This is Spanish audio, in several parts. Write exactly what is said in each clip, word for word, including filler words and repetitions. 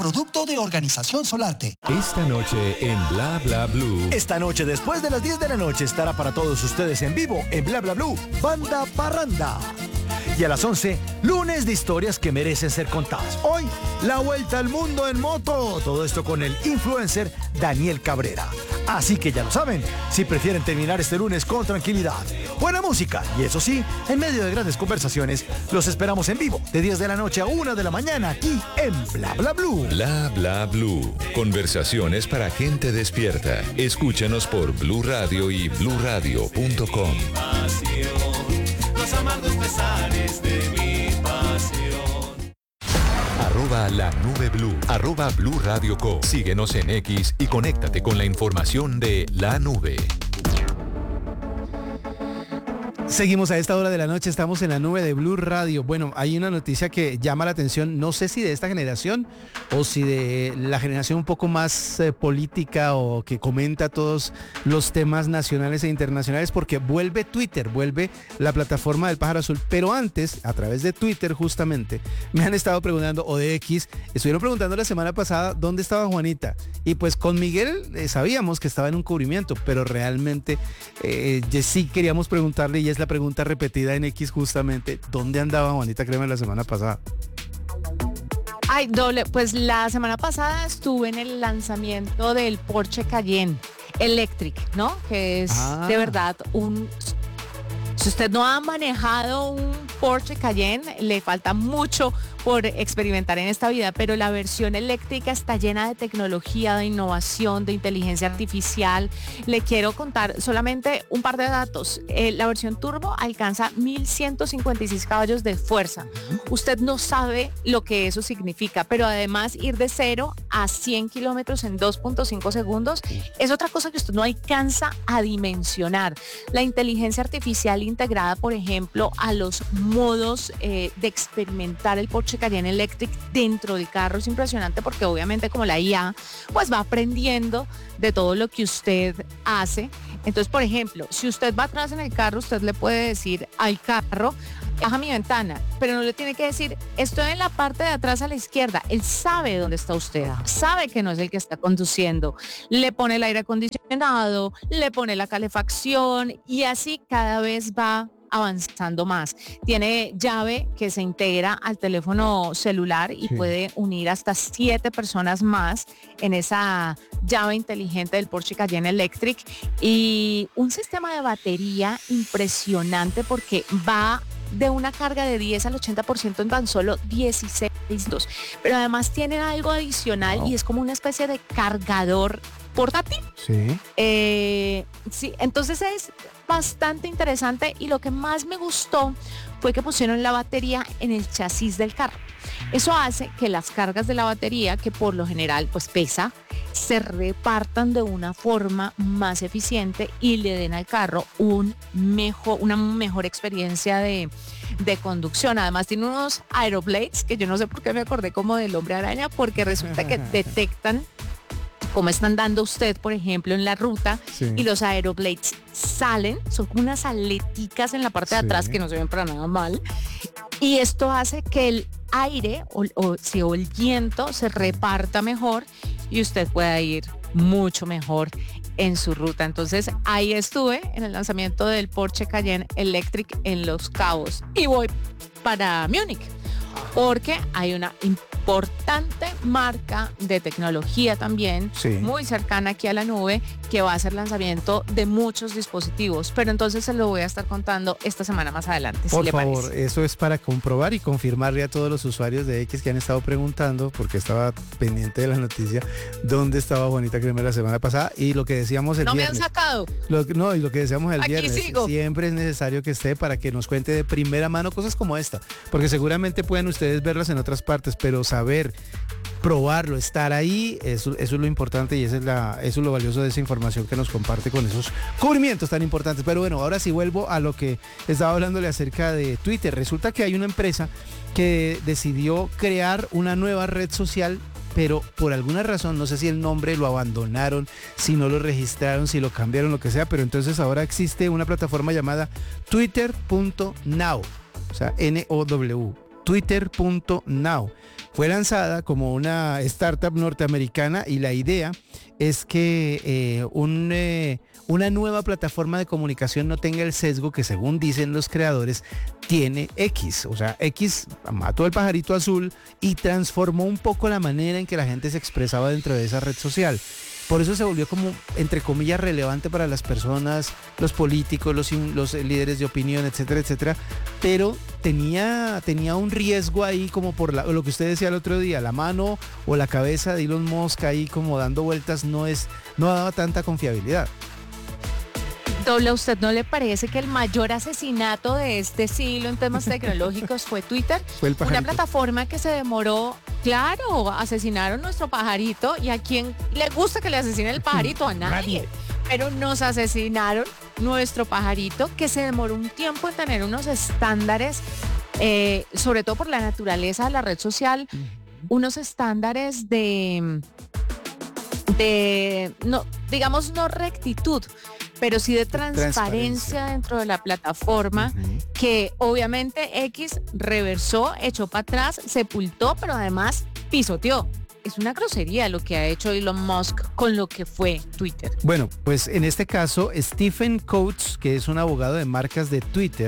producto de Organización Solarte. Esta noche en Bla Bla Blue. Esta noche, después de las diez de la noche, estará para todos ustedes en vivo en Bla Bla Blue, Banda Parranda. Y a las once, lunes de historias que merecen ser contadas. Hoy, la vuelta al mundo en moto. Todo esto con el influencer Daniel Cabrera. Así que ya lo saben, si prefieren terminar este lunes con tranquilidad, buena música y eso sí, en medio de grandes conversaciones, los esperamos en vivo de diez de la noche a una de la mañana aquí en Bla Bla Blue. Bla Bla Blue. Conversaciones para gente despierta. Escúchanos por Blue Radio y blue radio punto com. Los amargos pesares de mi pasión. Arroba la nube blue. Arroba Blue Radio Co. Síguenos en X y conéctate con la información de la nube. Seguimos a esta hora de la noche, estamos en la nube de Blue Radio. Bueno, hay una noticia que llama la atención, no sé si de esta generación o si de la generación un poco más eh, política o que comenta todos los temas nacionales e internacionales, porque vuelve Twitter, vuelve la plataforma del pájaro azul. Pero antes, a través de Twitter justamente, me han estado preguntando, o de X, estuvieron preguntando la semana pasada dónde estaba Juanita. Y pues con Miguel eh, sabíamos que estaba en un cubrimiento, pero realmente eh, sí queríamos preguntarle, y es la pregunta repetida en X justamente, ¿dónde andaba Juanita Crema la semana pasada? Ay, doble, pues la semana pasada estuve en el lanzamiento del Porsche Cayenne Electric, ¿no? Que es ah. de verdad un... Si usted no ha manejado un Porsche Cayenne, le falta mucho por experimentar en esta vida, pero la versión eléctrica está llena de tecnología, de innovación, de inteligencia artificial. Le quiero contar solamente un par de datos. Eh, la versión turbo alcanza mil ciento cincuenta y seis caballos de fuerza. Usted no sabe lo que eso significa, pero además ir de cero a cien kilómetros en dos punto cinco segundos es otra cosa que usted no alcanza a dimensionar. La inteligencia artificial integrada, por ejemplo, a los modos eh, de experimentar el Porsche Cayenne Electric dentro del carro es impresionante, porque obviamente como la I A pues va aprendiendo de todo lo que usted hace. Entonces, por ejemplo, si usted va atrás en el carro, usted le puede decir al carro, baja mi ventana, pero no le tiene que decir, estoy en la parte de atrás a la izquierda. Él sabe dónde está usted, sabe que no es el que está conduciendo. Le pone el aire acondicionado, le pone la calefacción y así cada vez va avanzando más. Tiene llave que se integra al teléfono celular y sí. puede unir hasta siete personas más en esa llave inteligente del Porsche Cayenne Electric, y un sistema de batería impresionante porque va de una carga de diez al ochenta por ciento en tan solo dieciséis minutos. Pero además tiene algo adicional wow. y es como una especie de cargador portátil. Sí. Eh, sí, entonces es bastante interesante, y lo que más me gustó fue que pusieron la batería en el chasis del carro. Eso hace que las cargas de la batería, que por lo general pues pesa, se repartan de una forma más eficiente y le den al carro un mejor, una mejor experiencia de, de conducción. Además tiene unos aeroblades que yo no sé por qué me acordé como del Hombre Araña, porque resulta que detectan cómo están dando usted, por ejemplo, en la ruta, sí. y los aeroblades salen, son como unas aleticas en la parte de sí. atrás que no se ven para nada mal, y esto hace que el aire o, o, si, o el viento se reparta mejor y usted pueda ir mucho mejor en su ruta. Entonces ahí estuve en el lanzamiento del Porsche Cayenne Electric en Los Cabos, y voy para Múnich porque hay una importante marca de tecnología también, sí. muy cercana aquí a la nube, que va a hacer lanzamiento de muchos dispositivos, pero entonces se lo voy a estar contando esta semana más adelante. Por si le favor, parece. Eso es para comprobar y confirmarle a todos los usuarios de X que han estado preguntando, porque estaba pendiente de la noticia, dónde estaba Juanita Crema la semana pasada, y lo que decíamos el no viernes. No me han sacado. Lo, no, y lo que decíamos el aquí viernes. Sigo. Siempre es necesario que esté para que nos cuente de primera mano cosas como esta, porque seguramente pueden ustedes verlas en otras partes, pero saber, probarlo, estar ahí, eso, eso es lo importante, y esa es la, eso es lo valioso de esa información que nos comparte con esos cubrimientos tan importantes. Pero bueno, ahora sí vuelvo a lo que estaba hablándole acerca de Twitter. Resulta que hay una empresa que decidió crear una nueva red social, pero por alguna razón, no sé si el nombre lo abandonaron, si no lo registraron, si lo cambiaron, lo que sea, pero entonces ahora existe una plataforma llamada Twitter punto now, o sea, N O W. Twitter punto now. Fue lanzada como una startup norteamericana y la idea es que eh, un, eh, una nueva plataforma de comunicación no tenga el sesgo que, según dicen los creadores, tiene X. O sea, X mató al pajarito azul y transformó un poco la manera en que la gente se expresaba dentro de esa red social. Por eso se volvió como, entre comillas, relevante para las personas, los políticos, los, los líderes de opinión, etcétera, etcétera. Pero tenía, tenía un riesgo ahí como por la, lo que usted decía el otro día, la mano o la cabeza de Elon Musk ahí como dando vueltas no, es, no daba tanta confiabilidad. Doble, ¿a usted no le parece que el mayor asesinato de este siglo en temas tecnológicos fue Twitter? Fue el pajarito. Una plataforma que se demoró, claro, asesinaron nuestro pajarito, y a quién le gusta que le asesinen el pajarito, a nadie. Pero nos asesinaron nuestro pajarito, que se demoró un tiempo en tener unos estándares, eh, sobre todo por la naturaleza de la red social, unos estándares de, de no, digamos, no rectitud, pero sí de transparencia, transparencia dentro de la plataforma, uh-huh. que obviamente X reversó, echó para atrás, sepultó, pero además pisoteó. Es una grosería lo que ha hecho Elon Musk con lo que fue Twitter. Bueno, pues en este caso, Stephen Coates, que es un abogado de marcas de Twitter,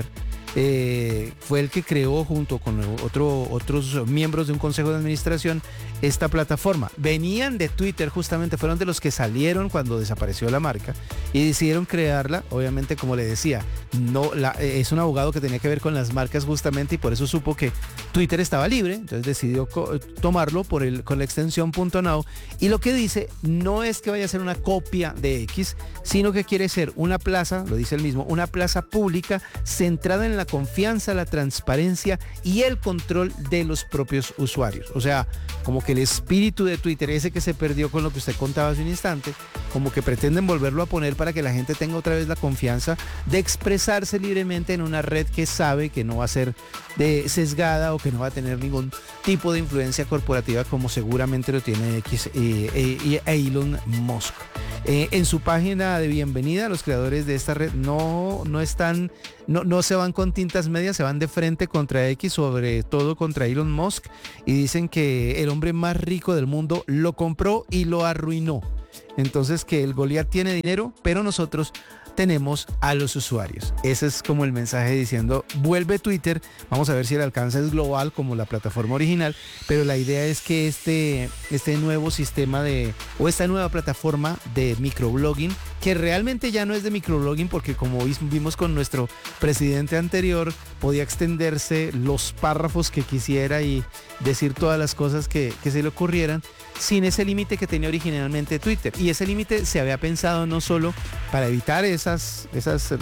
eh, fue el que creó junto con otro, otros miembros de un consejo de administración esta plataforma. Venían de Twitter justamente, fueron de los que salieron cuando desapareció la marca y decidieron crearla. Obviamente, como le decía, no la, es un abogado que tenía que ver con las marcas justamente, y por eso supo que Twitter estaba libre, entonces decidió co- tomarlo por el, con la extensión .now, y lo que dice no es que vaya a ser una copia de X, sino que quiere ser una plaza, lo dice él mismo, una plaza pública centrada en la confianza, la transparencia y el control de los propios usuarios. O sea, como que el espíritu de Twitter, ese que se perdió con lo que usted contaba hace un instante, como que pretenden volverlo a poner para que la gente tenga otra vez la confianza de expresarse libremente en una red que sabe que no va a ser de sesgada o que no va a tener ningún tipo de influencia corporativa como seguramente lo tiene X eh, eh, Elon Musk. Eh, en su página de bienvenida, los creadores de esta red no, no están, no, no se van con tintas medias, se van de frente contra X, sobre todo contra Elon Musk, y dicen que el hombre más rico del mundo lo compró y lo arruinó. Entonces, que el Goliat tiene dinero, pero nosotros tenemos a los usuarios. Ese es como el mensaje diciendo, vuelve Twitter, vamos a ver si el alcance es global como la plataforma original, pero la idea es que este, este nuevo sistema de, o esta nueva plataforma de microblogging, que realmente ya no es de microblogging, porque como vimos con nuestro presidente anterior, podía extenderse los párrafos que quisiera y decir todas las cosas que, que se le ocurrieran, sin ese límite que tenía originalmente Twitter. Y ese límite se había pensado no solo para evitar esas, esas